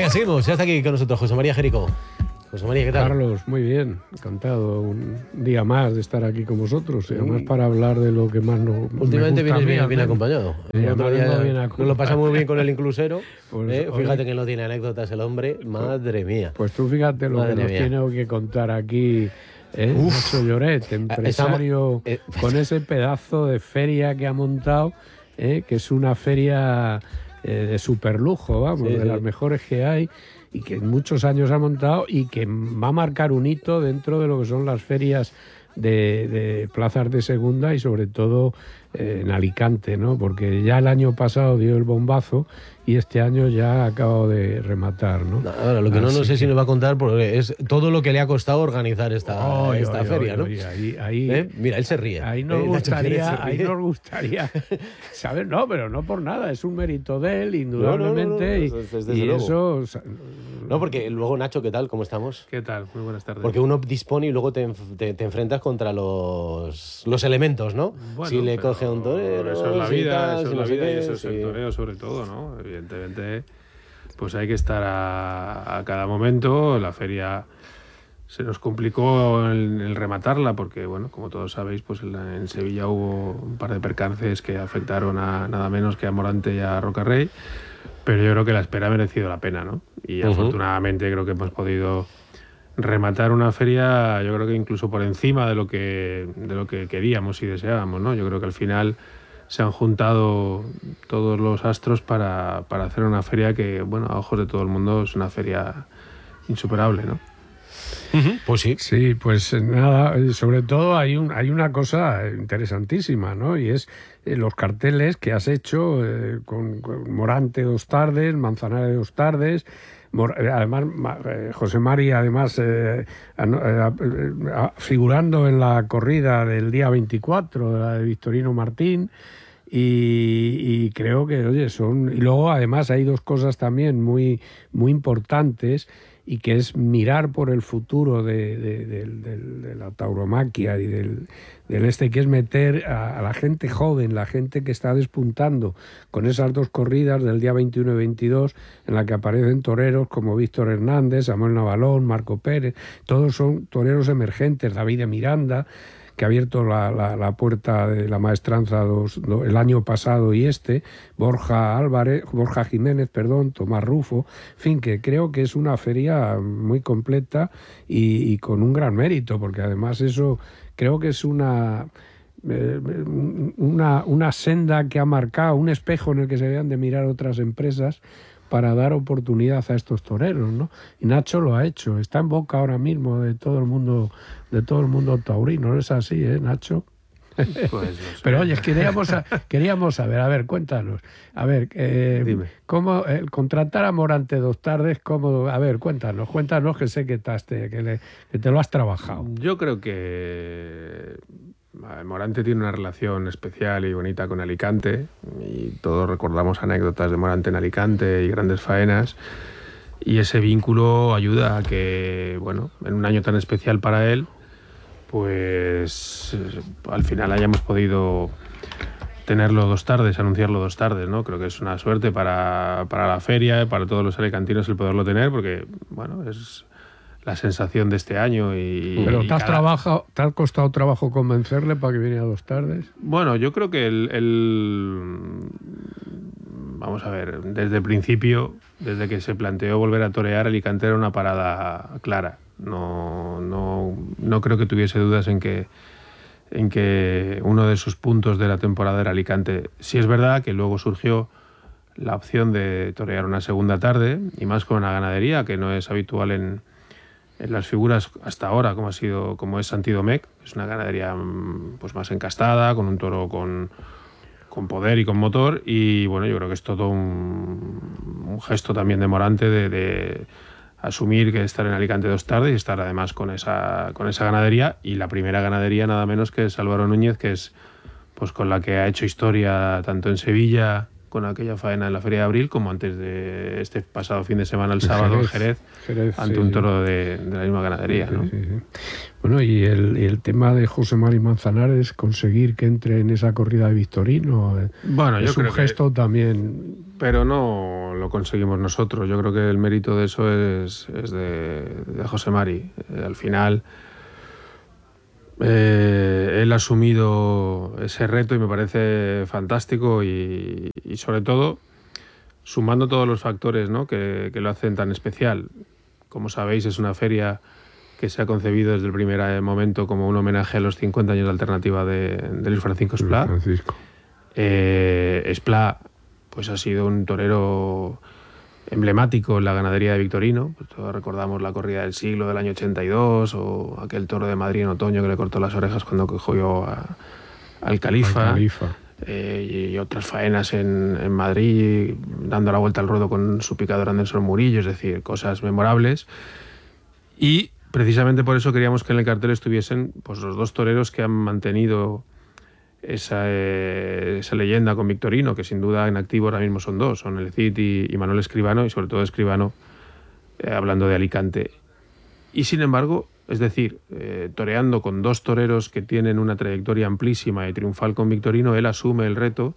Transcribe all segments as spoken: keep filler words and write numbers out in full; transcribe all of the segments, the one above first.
Venga, seguimos. Ya está aquí con nosotros José María Jerico. José María, ¿qué tal? Carlos, muy bien, encantado un día más de estar aquí con vosotros y además para hablar de lo que más nos Últimamente vienes bien, bien acompañado. Sí, el otro día bien nos lo pasamos muy bien con el inclusero. Pues, ¿eh? Fíjate que no tiene anécdotas el hombre, madre mía. Pues tú fíjate lo madre que nos mía. tiene que contar aquí ¿eh? Nacho Lloret, empresario, eh, con ese pedazo de feria que ha montado, ¿eh? Que es una feria eh, de superlujo, vamos, sí, de sí. las mejores que hay, y que en muchos años ha montado y que va a marcar un hito dentro de lo que son las ferias de, de plazas de segunda y sobre todo eh, en Alicante, ¿no? Porque ya el año pasado dio el bombazo y este año ya ha acabado de rematar, ¿no? Ahora, lo que Así no, no sé que... si nos va a contar porque es todo lo que le ha costado organizar esta, oh, esta oh, feria, oh, ¿no? Oh, ahí, ahí, ¿Eh? Mira, él se ríe. Ahí nos ¿Eh? gustaría, ahí nos gustaría saber, no, pero no por nada, es un mérito de él, indudablemente, no, no, no, no, no, y, y eso... O sea, no, porque luego, Nacho, ¿qué tal? ¿Cómo estamos? ¿Qué tal? Muy buenas tardes. Porque uno dispone y luego te, te, te enfrentas contra los, los elementos, ¿no? Bueno, si le coge a un torero... Eso es la vida, tal, eso es si la no vida y eso es sí. el toreo sobre todo, ¿no? Evidentemente, pues hay que estar a, a cada momento. La feria se nos complicó el, el rematarla porque, bueno, como todos sabéis, pues en, la, en Sevilla hubo un par de percances que afectaron a nada menos que a Morante y a Rocarrey. Pero yo creo que la espera ha merecido la pena, ¿no? Y uh-huh. afortunadamente creo que hemos podido rematar una feria, yo creo que incluso por encima de lo que de lo que queríamos y deseábamos, ¿no? Yo creo que al final se han juntado todos los astros para, para hacer una feria que, bueno, a ojos de todo el mundo es una feria insuperable, ¿no? Uh-huh. Pues sí. Sí, pues nada, sobre todo hay, un, hay una cosa interesantísima, ¿no? Y es eh, los carteles que has hecho eh, con, con Morante dos tardes, Manzanares dos tardes. Además, José Mari, además, eh, eh, eh, figurando en la corrida del día veinticuatro, de la de Victorino Martín, y, y creo que, oye, son... Y luego, además, hay dos cosas también muy, muy importantes, y que es mirar por el futuro de, de, de, de, de la tauromaquia y del, del este, que es meter a, a la gente joven, la gente que está despuntando con esas dos corridas del día veintiuno y veintidós, en la que aparecen toreros como Víctor Hernández, Samuel Navalón, Marco Pérez, todos son toreros emergentes, David de Miranda, que ha abierto la, la, la puerta de la maestranza dos, do, el año pasado y este, Borja Álvarez, Borja Jiménez, perdón, Tomás Rufo, en fin, que creo que es una feria muy completa y, y con un gran mérito, porque además eso creo que es una, eh, una, una senda que ha marcado, un espejo en el que se deben de mirar otras empresas para dar oportunidad a estos toreros, ¿no? Y Nacho lo ha hecho, está en boca ahora mismo de todo el mundo, de todo el mundo taurino, ¿no es así, eh, Nacho? Pues no sé. Pero oye, queríamos, queríamos saber, a ver, cuéntanos, a ver, eh, cómo eh, contratar a Morante dos tardes, cómo, a ver, cuéntanos, cuéntanos que sé que, te, que, le, que te lo has trabajado. Yo creo que Morante tiene una relación especial y bonita con Alicante y todos recordamos anécdotas de Morante en Alicante y grandes faenas, y ese vínculo ayuda a que, bueno, en un año tan especial para él, pues al final hayamos podido tenerlo dos tardes, anunciarlo dos tardes, ¿no? Creo que es una suerte para, para la feria, para todos los alicantinos el poderlo tener, porque, bueno, es la sensación de este año. Y, Pero y ¿te has cada... trabajado, te ha costado trabajo convencerle para que viniera dos tardes? Bueno, yo creo que el, el... Vamos a ver, desde el principio, desde que se planteó volver a torear, Alicante era una parada clara. No, no, no creo que tuviese dudas en que, en que uno de sus puntos de la temporada era Alicante. Sí es verdad que luego surgió la opción de torear una segunda tarde, y más con una ganadería que no es habitual en en las figuras hasta ahora, como ha sido, como es Santidomec, es una ganadería pues más encastada, con un toro con, con poder y con motor, y bueno, yo creo que es todo un, un gesto también de Morante de, de asumir que estar en Alicante dos tardes y estar además con esa, con esa ganadería, y la primera ganadería nada menos que es Álvaro Núñez, que es pues con la que ha hecho historia tanto en Sevilla con aquella faena en la Feria de Abril, como antes de este pasado fin de semana, el sábado, en Jerez, Jerez, ante sí, un toro de, de la misma ganadería. Sí, ¿no? Sí, sí. Bueno, y el, y el tema de José Mari Manzanares, conseguir que entre en esa corrida de Victorino, bueno, es yo un creo gesto que, también... Pero no lo conseguimos nosotros. Yo creo que el mérito de eso es, es de, de José Mari. Eh, al final... Eh, él ha asumido ese reto y me parece fantástico y, y sobre todo sumando todos los factores, ¿no? que, que lo hacen tan especial. Como sabéis, es una feria que se ha concebido desde el primer momento como un homenaje a los cincuenta años de alternativa de, de Luis Francisco Esplá. Francisco. Eh, Esplá pues, ha sido un torero emblemático en la ganadería de Victorino. Pues todos recordamos la corrida del siglo del año ochenta y dos o aquel toro de Madrid en otoño que le cortó las orejas cuando cogió a, al Califa, al Califa. Eh, y otras faenas en, en Madrid dando la vuelta al ruedo con su picador Anderson Murillo, es decir, cosas memorables. Y precisamente por eso queríamos que en el cartel estuviesen pues, los dos toreros que han mantenido Esa, eh, esa leyenda con Victorino, que sin duda en activo ahora mismo son dos, son el Cid y, y Manuel Escribano, y sobre todo Escribano, eh, hablando de Alicante. Y sin embargo, es decir, eh, toreando con dos toreros que tienen una trayectoria amplísima y triunfal con Victorino, él asume el reto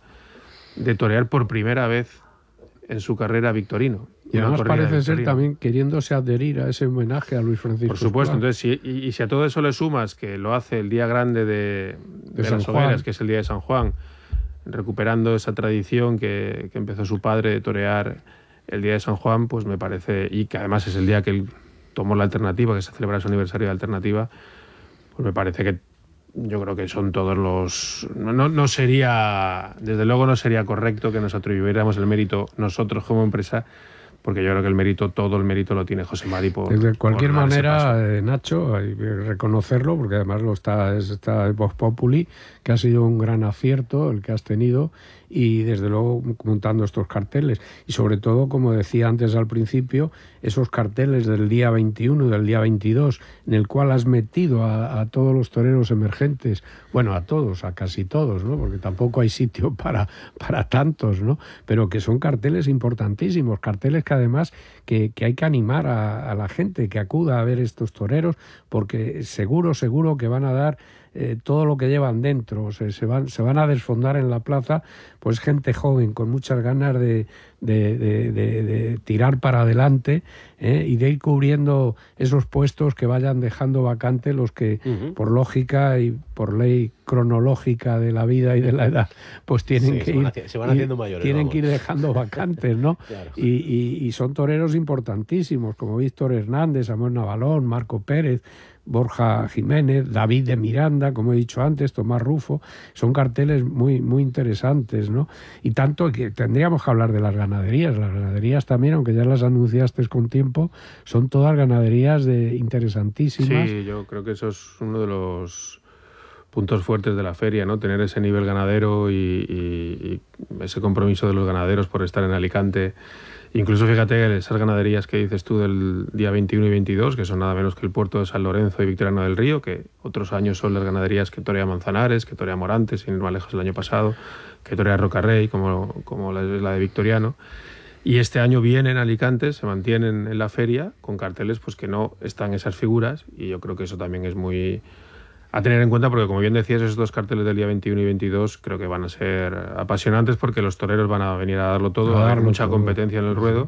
de torear por primera vez en su carrera Victorino. Y además parece ser también queriéndose adherir a ese homenaje a Luis Francisco. Por supuesto, entonces, si, y, y si a todo eso le sumas que lo hace el día grande de, de, de las hogueras, que es el día de San Juan, recuperando esa tradición que, que empezó su padre de torear el día de San Juan, pues me parece, y que además es el día que él tomó la alternativa, que se celebra su aniversario de alternativa, pues me parece que yo creo que son todos los... No, no sería, desde luego no sería correcto que nos atribuyéramos el mérito nosotros como empresa, porque yo creo que el mérito, todo el mérito lo tiene José Mari por... De cualquier por manera, eh, Nacho, hay que reconocerlo, porque además lo está, está Vox Populi, que ha sido un gran acierto el que has tenido, y desde luego montando estos carteles. Y sobre todo, como decía antes al principio, esos carteles del día veintiuno y del día veintidós, en el cual has metido a, a todos los toreros emergentes, bueno, a todos, a casi todos, ¿no? Porque tampoco hay sitio para, para tantos, ¿no? Pero que son carteles importantísimos, carteles que además que, que hay que animar a, a la gente que acuda a ver estos toreros, porque seguro, seguro que van a dar Eh, todo lo que llevan dentro, o sea, se van, se van a desfondar en la plaza, pues gente joven con muchas ganas de, de, de, de, de tirar para adelante, ¿eh? Y de ir cubriendo esos puestos que vayan dejando vacantes los que, uh-huh. por lógica y por ley cronológica de la vida y de la edad, pues tienen sí, que se ir, van haci- se van haciendo mayores, tienen vamos. que ir dejando vacantes, ¿no? Claro. y, y, y son toreros importantísimos, como Víctor Hernández, Samuel Navalón, Marco Pérez, Borja Jiménez, David de Miranda, como he dicho antes, Tomás Rufo, son carteles muy, muy interesantes, ¿no? Y tanto que tendríamos que hablar de las ganaderías. Las ganaderías también, aunque ya las anunciaste con tiempo, son todas ganaderías de interesantísimas. Sí, yo creo que eso es uno de los puntos fuertes de la feria, ¿no? Tener ese nivel ganadero y, y, y ese compromiso de los ganaderos por estar en Alicante. Incluso fíjate que esas ganaderías que dices tú del día veintiuno y veintidós, que son nada menos que el puerto de San Lorenzo y Victoriano del Río, que otros años son las ganaderías que torea Manzanares, que torea Morantes, sin ir más lejos el año pasado, que torea Rocarrey, como, como la, la de Victoriano. Y este año vienen a Alicante, se mantienen en la feria con carteles pues que no están esas figuras, y yo creo que eso también es muy a tener en cuenta, porque como bien decías, esos dos carteles del día veintiuno y veintidós creo que van a ser apasionantes, porque los toreros van a venir a darlo todo, a, a dar mucha todo. competencia en el ruedo,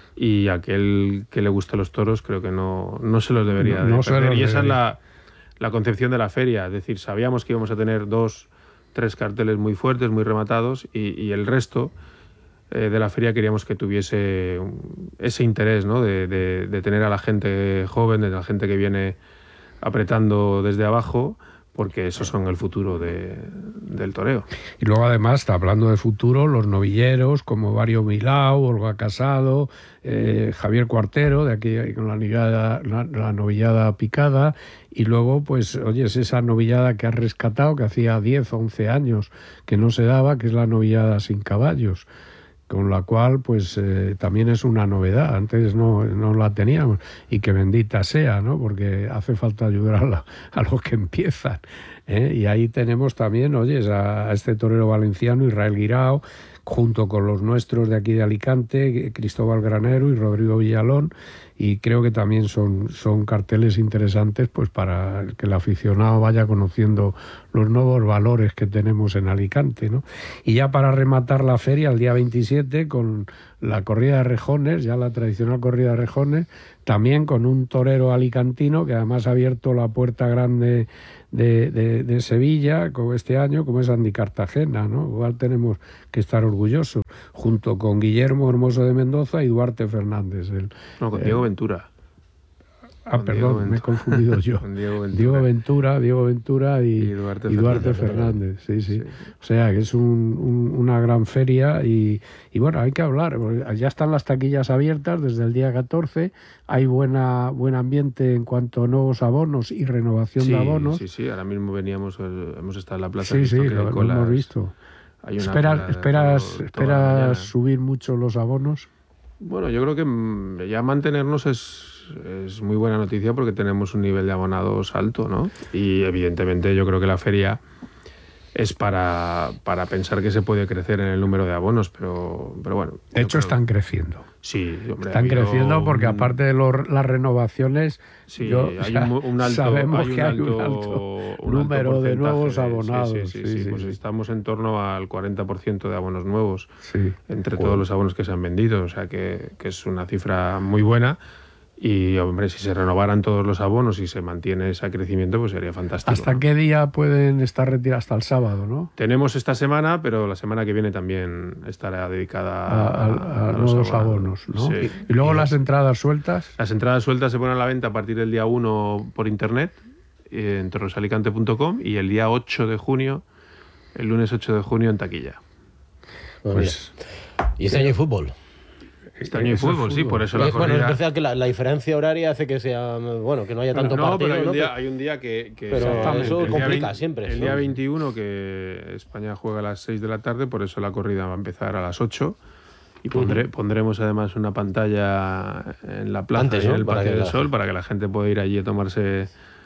y aquel que le guste los toros creo que no, no se los debería no, de no perder. Y esa es la, la concepción de la feria, es decir, sabíamos que íbamos a tener dos, tres carteles muy fuertes, muy rematados, y, y el resto eh, de la feria queríamos que tuviese ese interés, ¿no? de, de, de tener a la gente joven, de la gente que viene apretando desde abajo, porque esos son el futuro de, del toreo. Y luego además, está hablando de futuro, los novilleros como Vario Milao, Olga Casado, eh, Javier Cuartero, de aquí con la novillada, la, la novillada picada, y luego pues oye, es esa novillada que has rescatado, que hacía diez o once años que no se daba, que es la novillada sin caballos, con la cual pues eh, también es una novedad, antes no, no la teníamos, y que bendita sea, ¿no? Porque hace falta ayudar a, la, a los que empiezan. ¿eh? Y ahí tenemos también, oye, a, a este torero valenciano, Israel Guirao, junto con los nuestros de aquí de Alicante, Cristóbal Granero y Rodrigo Villalón, y creo que también son, son carteles interesantes pues para que el aficionado vaya conociendo los nuevos valores que tenemos en Alicante, ¿no? Y ya para rematar la feria, el día veintisiete, con la corrida de rejones, ya la tradicional corrida de rejones, también con un torero alicantino que además ha abierto la puerta grande de, de, de Sevilla como este año, como es Andy Cartagena, ¿no? Igual tenemos que estar orgullosos, junto con Guillermo Hermoso de Mendoza y Duarte Fernández. El, no, con Diego Ventura. Ah, con perdón, Diego me he confundido yo. Diego Ventura. Diego Ventura, Diego Ventura y, y Duarte, y Duarte Fernández. Fernández, sí, sí, sí. O sea, que es un, un, una gran feria y, y bueno, hay que hablar. Ya están las taquillas abiertas desde el día catorce. Hay buena buen ambiente en cuanto a nuevos abonos y renovación sí, de abonos. Sí, sí, ahora mismo veníamos, hemos estado en la plaza. Sí, sí, lo, lo hemos visto. Hay una ¿Esperas, esperas, todo, esperas subir mucho los abonos? Bueno, yo creo que ya mantenernos es, es muy buena noticia porque tenemos un nivel de abonados alto, ¿no? Y evidentemente yo creo que la feria es para, para pensar que se puede crecer en el número de abonos, pero, pero bueno. De hecho, creo... están creciendo. Sí, hombre. Están creciendo porque un... aparte de los, las renovaciones, sí, yo, hay o sea, un, un alto, sabemos hay un que hay alto, un alto un número alto de nuevos de, abonados. Sí, sí, sí, sí, sí, sí, pues sí. estamos en torno al cuarenta por ciento de abonos nuevos sí. entre Joder. todos los abonos que se han vendido, o sea que, que es una cifra muy buena. Y, hombre, si se renovaran todos los abonos y se mantiene ese crecimiento, pues sería fantástico. ¿Hasta ¿no? qué día pueden estar retirados? Hasta el sábado, ¿no? Tenemos esta semana, pero la semana que viene también estará dedicada a, a, a, a nuevos abonos, abonos ¿no? Sí. Y, y luego y las entradas sueltas. Las entradas sueltas se ponen a la venta a partir del día uno por internet, en torrosalicante punto com, y el día ocho de junio, el lunes ocho de junio, en taquilla. Bueno, pues, y este año hay fútbol. Este año hay fútbol, fútbol, sí, por eso la es, corrida... Bueno, es verdad que la, la diferencia horaria hace que sea, bueno, que no haya tanto no, partido. Pero hay un ¿no? día, hay un día que... que pero eso el complica veinte, siempre. El ¿no? día veintiuno, que España juega a las seis de la tarde, por eso la corrida va a empezar a las ocho. Y pondré, uh-huh. pondremos además una pantalla en la plaza, Antes, en ¿no? el Parque del la... Sol, para que la gente pueda ir allí a tomarse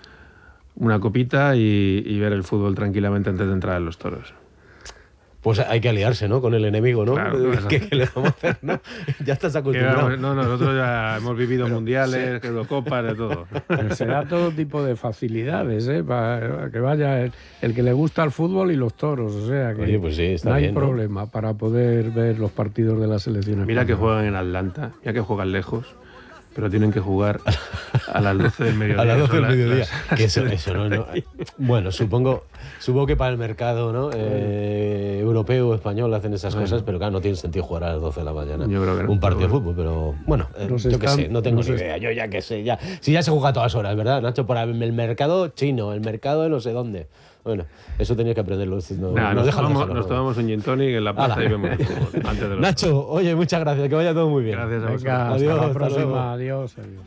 una copita y, y ver el fútbol tranquilamente antes de entrar en los toros. Pues hay que aliarse, ¿no? Con el enemigo, ¿no? Claro, claro. ¿Qué, ¿Qué le vamos a hacer, no? Ya estás acostumbrado. No, no, nosotros ya hemos vivido pero, mundiales, sí. Eurocopas, de todo. Pero se da todo tipo de facilidades, ¿eh? Para que vaya el, el que le gusta el fútbol y los toros, o sea que Oye, pues sí, está no hay bien, problema ¿no? para poder ver los partidos de la selección. Mira española. Que juegan en Atlanta, mira que juegan lejos. Pero tienen que jugar a las doce del mediodía. A las doce del las, mediodía. Las, que eso, eso no, no. Bueno, supongo, supongo que para el mercado, ¿no? Eh, europeo o español hacen esas bueno. cosas, pero claro, no tiene sentido jugar a las doce de la mañana. Yo creo que no. Un partido pero de fútbol, pero bueno, eh, yo están, qué sé, no tengo ni est- idea. Yo ya qué sé, ya. Si ya se juega a todas horas, ¿verdad, Nacho? Por el mercado chino, el mercado de no sé dónde. Bueno, eso tenías que aprenderlo. No, nah, nos, nos, déjalo, tomamos, déjalo, nos tomamos un gin tonic en la plaza y vemos el fútbol. Antes de los Nacho, oye, muchas gracias, que vaya todo muy bien. Gracias a Venga, vosotros. hasta Adiós, la hasta próxima. luego. Adiós, adiós.